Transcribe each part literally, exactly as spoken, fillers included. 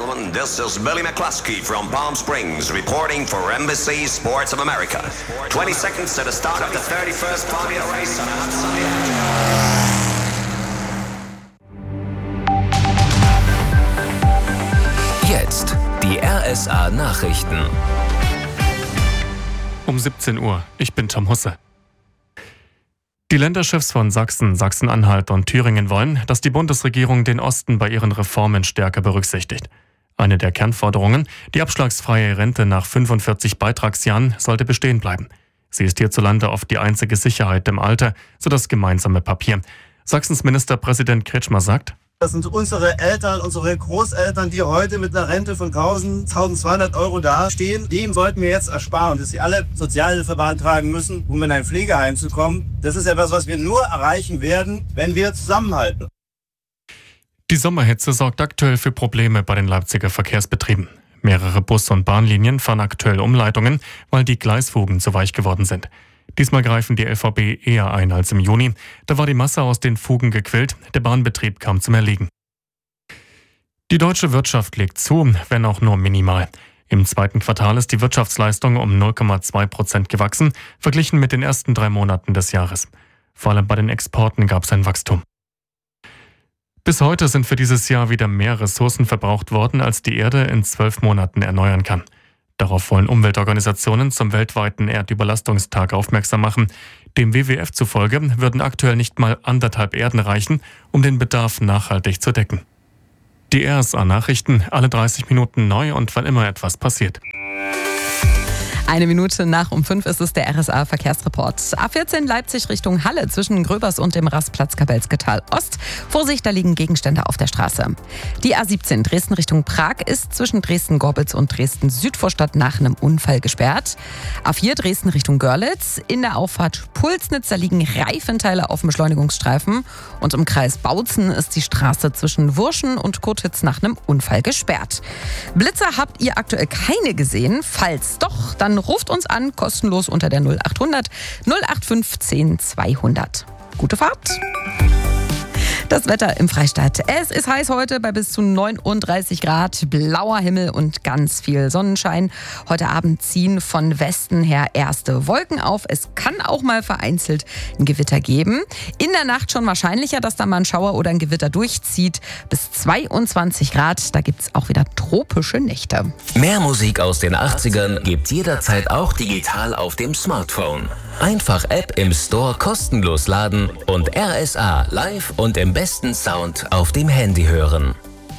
gentlemen, this is Billy McCluskey from Palm Springs reporting for Embassy Sports of America. twenty seconds to the start of the thirty-first Formula Race on a hot sunny afternoon. Jetzt die R S A Nachrichten. Um siebzehn Uhr. Ich bin Tom Husse. Die Länderchefs von Sachsen, Sachsen-Anhalt und Thüringen wollen, dass die Bundesregierung den Osten bei ihren Reformen stärker berücksichtigt. Eine der Kernforderungen, die abschlagsfreie Rente nach fünfundvierzig Beitragsjahren, sollte bestehen bleiben. Sie ist hierzulande oft die einzige Sicherheit im Alter, so das gemeinsame Papier. Sachsens Ministerpräsident Kretschmer sagt: Das sind unsere Eltern, unsere Großeltern, die heute mit einer Rente von tausend, tausendzweihundert Euro dastehen. Dem sollten wir jetzt ersparen, dass sie alle Sozialhilfe beantragen müssen, um in ein Pflegeheim zu kommen. Das ist etwas, was wir nur erreichen werden, wenn wir zusammenhalten. Die Sommerhitze sorgt aktuell für Probleme bei den Leipziger Verkehrsbetrieben. Mehrere Bus- und Bahnlinien fahren aktuell Umleitungen, weil die Gleisfugen zu weich geworden sind. Diesmal greifen die L V B eher ein als im Juni. Da war die Masse aus den Fugen gequillt, der Bahnbetrieb kam zum Erliegen. Die deutsche Wirtschaft legt zu, wenn auch nur minimal. Im zweiten Quartal ist die Wirtschaftsleistung um null Komma zwei Prozent gewachsen, verglichen mit den ersten drei Monaten des Jahres. Vor allem bei den Exporten gab es ein Wachstum. Bis heute sind für dieses Jahr wieder mehr Ressourcen verbraucht worden, als die Erde in zwölf Monaten erneuern kann. Darauf wollen Umweltorganisationen zum weltweiten Erdüberlastungstag aufmerksam machen. Dem W W F zufolge würden aktuell nicht mal anderthalb Erden reichen, um den Bedarf nachhaltig zu decken. Die R S A-Nachrichten, alle dreißig Minuten neu und wann immer etwas passiert. Eine Minute nach um fünf ist es der R S A-Verkehrsreport. A vierzehn Leipzig Richtung Halle zwischen Gröbers und dem Rastplatz Kapellsketal Ost. Vorsicht, da liegen Gegenstände auf der Straße. Die A siebzehn Dresden Richtung Prag ist zwischen Dresden-Gorbitz und Dresden-Südvorstadt nach einem Unfall gesperrt. A vier Dresden Richtung Görlitz. In der Auffahrt Pulsnitz, da liegen Reifenteile auf dem Beschleunigungsstreifen. Und im Kreis Bautzen ist die Straße zwischen Wurschen und Kurtitz nach einem Unfall gesperrt. Blitzer habt ihr aktuell keine gesehen? Falls doch, dann ruft uns an, kostenlos unter der null achthundert null achtundfünfzehn zweihundert. Gute Fahrt! Das Wetter im Freistaat. Es ist heiß heute bei bis zu neununddreißig Grad, blauer Himmel und ganz viel Sonnenschein. Heute Abend ziehen von Westen her erste Wolken auf. Es kann auch mal vereinzelt ein Gewitter geben. In der Nacht schon wahrscheinlicher, dass da mal ein Schauer oder ein Gewitter durchzieht. Bis zweiundzwanzig Grad, da gibt es auch wieder tropische Nächte. Mehr Musik aus den achtzigern gibt's jederzeit auch digital auf dem Smartphone. Einfach App im Store kostenlos laden und R S A live und im besten Sound auf dem Handy hören.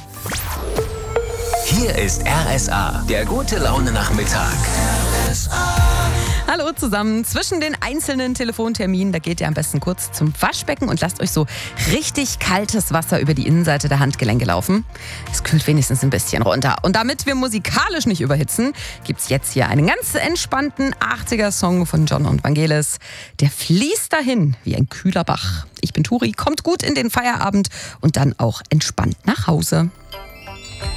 Hier ist R S A, der gute Laune Nachmittag. R S A. Hallo zusammen. Zwischen den einzelnen Telefonterminen, da geht ihr am besten kurz zum Waschbecken und lasst euch so richtig kaltes Wasser über die Innenseite der Handgelenke laufen. Es kühlt wenigstens ein bisschen runter. Und damit wir musikalisch nicht überhitzen, gibt's jetzt hier einen ganz entspannten achtziger-Song von John und Vangelis. Der fließt dahin wie ein kühler Bach. Ich bin Turi, kommt gut in den Feierabend und dann auch entspannt nach Hause.